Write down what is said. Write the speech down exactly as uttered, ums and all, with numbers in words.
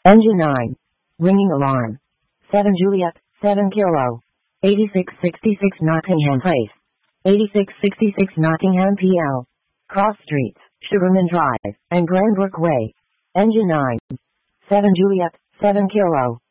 Engine nine. Ringing alarm. seven Juliet, seven Kilo. eighty-six sixty-six Nottingham Place. eighty-six sixty-six Nottingham P L. Cross Streets, Sugarman Drive, and Granbrook Way. Engine nine. seven Juliet, seven Kilo.